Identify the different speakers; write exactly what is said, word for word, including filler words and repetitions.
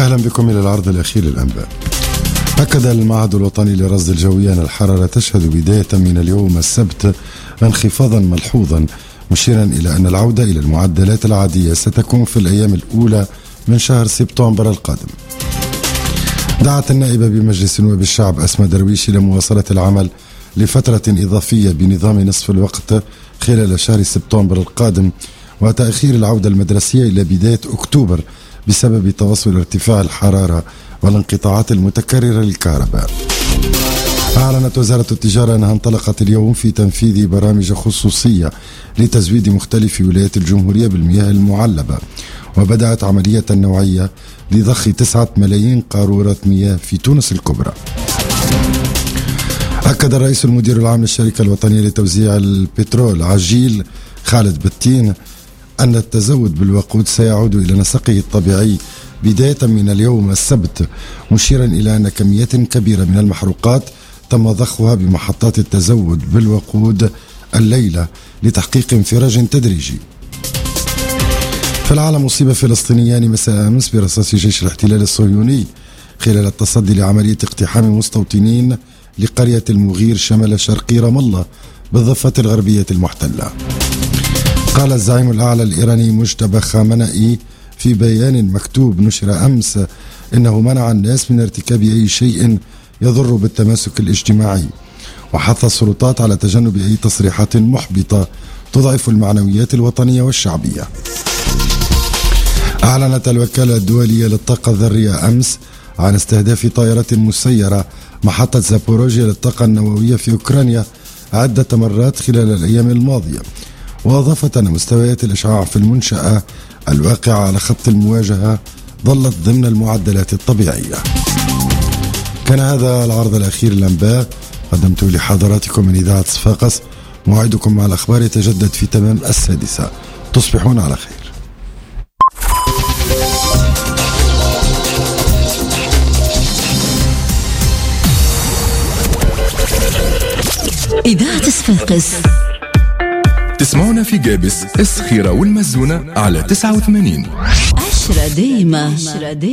Speaker 1: أهلا بكم إلى العرض الأخير للأنباء. أكد المعهد الوطني لرصد الجوية أن الحرارة تشهد بداية من اليوم السبت انخفاضا ملحوظا، مشيرا إلى أن العودة إلى المعدلات العادية ستكون في الأيام الأولى من شهر سبتمبر القادم. دعت النائبة بمجلس نواب الشعب أسماء درويش إلى مواصلة العمل لفترة إضافية بنظام نصف الوقت خلال شهر سبتمبر القادم، وتأخير العودة المدرسية إلى بداية أكتوبر بسبب تواصل ارتفاع الحرارة والانقطاعات المتكررة للكهرباء. أعلنت وزارة التجارة أنها انطلقت اليوم في تنفيذ برامج خصوصية لتزويد مختلف ولايات الجمهورية بالمياه المعلبة، وبدأت عملية نوعية لضخ تسعة ملايين قارورة مياه في تونس الكبرى. أكد الرئيس المدير العام للشركة الوطنية لتوزيع البترول عجيل خالد بتين أن التزود بالوقود سيعود إلى نسقه الطبيعي بداية من اليوم السبت، مشيرا إلى أن كميات كبيرة من المحروقات تم ضخها بمحطات التزود بالوقود الليلة لتحقيق انفراج تدريجي. في العالم، أصيب فلسطينيان مساء أمس برصاص جيش الاحتلال الصهيوني خلال التصدي لعملية اقتحام مستوطنين لقرية المغير شمال شرقي رام الله بالضفة الغربية المحتلة. قال الزعيم الأعلى الإيراني مجتبى خامنئي في بيان مكتوب نشر أمس إنه منع الناس من ارتكاب أي شيء يضر بالتماسك الاجتماعي، وحث السلطات على تجنب أي تصريحات محبطة تضعف المعنويات الوطنية والشعبية. أعلنت الوكالة الدولية للطاقة الذرية أمس عن استهداف طائرة مسيرة محطة زابوروجيا للطاقة النووية في أوكرانيا عدة مرات خلال الأيام الماضية، وأضافت أن مستويات الإشعاع في المنشأة الواقعة على خط المواجهة ظلت ضمن المعدلات الطبيعية. كان هذا العرض الأخير للأنباء قدمته لحضراتكم من إذاعة صفاقس. موعدكم مع الأخبار يتجدد في تمام السادسة. تصبحون على خير.
Speaker 2: إذاعة صفاقس
Speaker 3: تسمعونا في جابس، الصخيرة والمزونة على تسعة وثمانين
Speaker 2: عشرة دايما.